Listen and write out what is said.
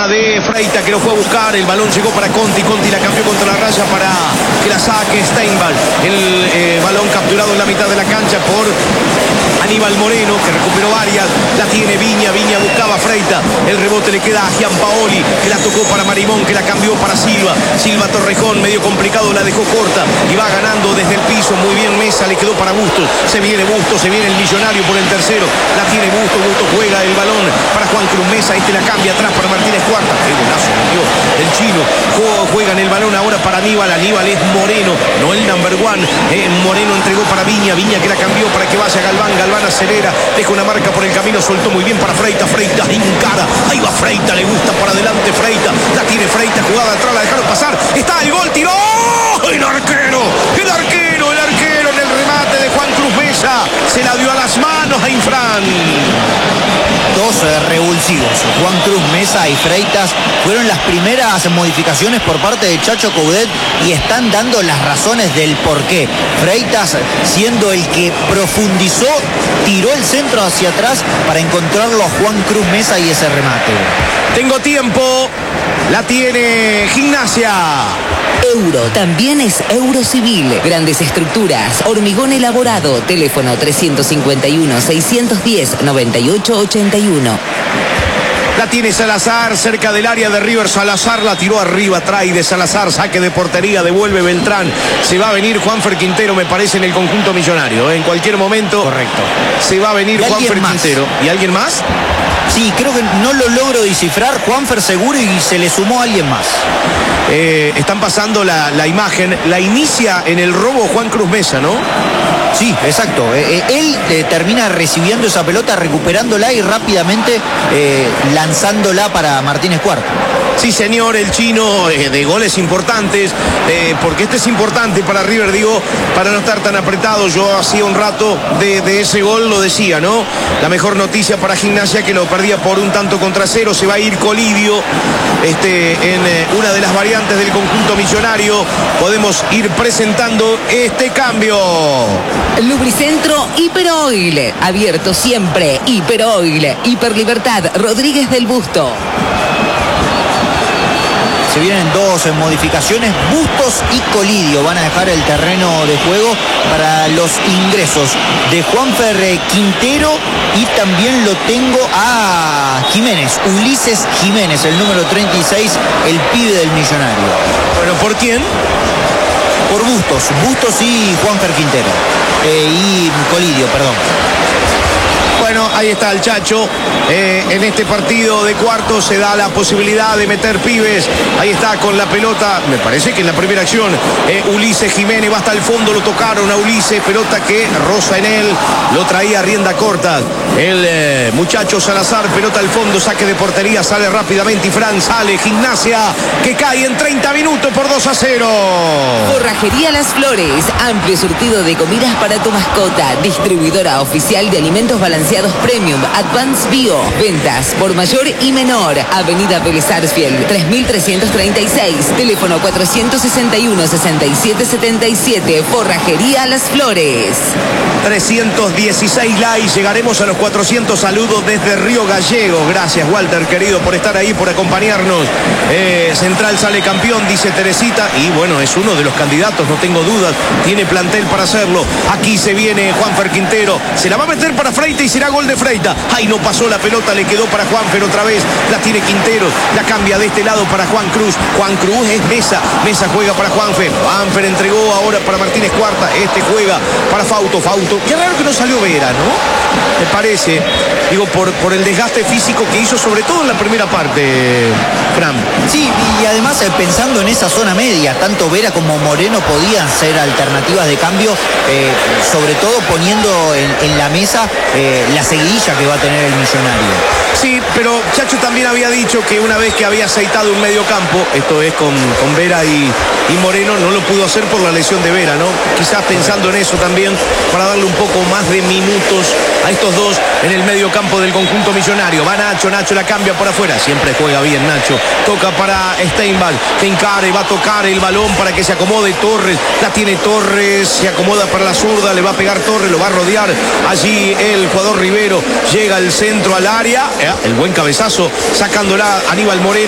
de Freita, que lo fue a buscar. El balón llegó para Conti. Conti la cambió contra la raya para que la saque Steinball. El balón capturado en la mitad de la cancha por Aníbal Moreno, que recuperó Arias. La tiene Viña. Viña buscaba a Freita. El rebote le queda a Gianpaoli, que la tocó para Marimón, que la cambió para Silva. Silva Torrejón, medio complicado, la dejó corta y va ganando desde el piso. Muy bien Mesa, le quedó para Bustos. Se viene Bustos, se viene el Millonario por el tercero. La tiene Bustos. Bustos juega el balón para Juan Cruz Mesa. Este la cambia atrás para Martínez Cuarta. Qué golazo metió el chino. Juegan el balón ahora para Aníbal. Aníbal es Moreno, no el number one. Moreno entregó para Viña. Viña que la cambió para que vaya Galván. Galván acelera, deja una marca por el camino, soltó muy bien para Freita. Freita encara. Ahí va Freita, le gusta para adelante Freita. La tiene Freita, jugada atrás, la dejaron pasar. Está el gol, tiró. El arquero en el remate de Juan Cruz Mesa. Se la dio a las manos a Infran. Dos revulsivos, Juan Cruz Mesa y Freitas, fueron las primeras modificaciones por parte de Chacho Coudet y están dando las razones del porqué. Freitas, siendo el que profundizó, tiró el centro hacia atrás para encontrarlo a Juan Cruz Mesa y ese remate. Tengo tiempo, la tiene Gimnasia. Euro, también es Eurocivil. Grandes estructuras, hormigón elaborado. Teléfono 351-610-9881. La tiene Salazar cerca del área de River. Salazar la tiró arriba, trae de Salazar, saque de portería, devuelve Beltrán. Se va a venir Juanfer Quintero, me parece, en el conjunto millonario. En cualquier momento. Correcto. Se va a venir Juanfer Quintero. ¿Y alguien más? Sí, creo que no lo logro descifrar. Juanfer seguro y se le sumó a alguien más. Están pasando la imagen. La inicia en el robo Juan Cruz Mesa, ¿no? Sí, exacto. Él termina recibiendo esa pelota, recuperándola y rápidamente lanzándola para Martínez Cuarta. Sí, señor, el chino de goles importantes, porque este es importante para River, digo, para no estar tan apretado. Yo hacía un rato de ese gol lo decía, ¿no? La mejor noticia para Gimnasia, que lo perdía por 1-0. Se va a ir Colidio en una de las variantes del conjunto millonario. Podemos ir presentando este cambio. Lubricentro Hiperoil, abierto siempre. Hiperoil, Hiperlibertad, Rodríguez del Busto. Se vienen dos modificaciones, Bustos y Colidio van a dejar el terreno de juego para los ingresos de Juanfer Quintero, y también lo tengo a Jiménez, Ulises Jiménez, el número 36, el pibe del Millonario. Bueno, ¿por quién? Por Bustos y Juanfer Quintero, y Colidio, perdón. Bueno, ahí está el Chacho. En este partido de cuartos se da la posibilidad de meter pibes. Ahí está con la pelota. Me parece que en la primera acción Ulises Jiménez va hasta el fondo. Lo tocaron a Ulises. Pelota que roza en él. Lo traía a rienda corta el muchacho Salazar. Pelota al fondo. Saque de portería. Sale rápidamente y Fran sale. Gimnasia que cae en 30 minutos por 2-0. Forrajería Las Flores. Amplio surtido de comidas para tu mascota. Distribuidora oficial de alimentos balanceados Premium, Advanced Bio. Ventas por mayor y menor. Avenida Vélez Sarsfield, 3336. Teléfono 461-6777. Forrajería Las Flores. 316 likes. Llegaremos a los 400 saludos desde Río Gallegos. Gracias, Walter, querido, por estar ahí, por acompañarnos. Central sale campeón, dice Teresita. Y bueno, es uno de los candidatos, no tengo dudas. Tiene plantel para hacerlo. Aquí se viene Juanfer Quintero. Se la va a meter para Freita y será gol de Freita. Ay, no pasó la pelota, le quedó para Juanfer otra vez. La tiene Quintero, la cambia de este lado para Juan Cruz. Juan Cruz es Mesa. Mesa juega para Juanfer. Juanfer entregó ahora para Martínez Cuarta. Este juega para Fausto. Qué raro que no salió Vera, ¿no? Me parece. Digo, por el desgaste físico que hizo, sobre todo en la primera parte, Fran. Sí, y además pensando en esa zona media, tanto Vera como Moreno podían ser alternativas de cambio, sobre todo poniendo en la mesa la seguidilla que va a tener el Millonario. Sí, pero Chacho también había dicho que una vez que había aceitado un medio campo, esto es con Vera y Moreno, no lo pudo hacer por la lesión de Vera, ¿no? Quizás pensando en eso también, para darle un poco más de minutos a estos dos en el medio campo del conjunto millonario. Va Nacho la cambia por afuera, siempre juega bien Nacho. Toca para Steinball, que encare, va a tocar el balón para que se acomode Torres. La tiene Torres, se acomoda para la zurda, le va a pegar Torres, lo va a rodear allí el jugador Rivero. Llega el centro al área, el buen cabezazo, sacándola Aníbal Moreno.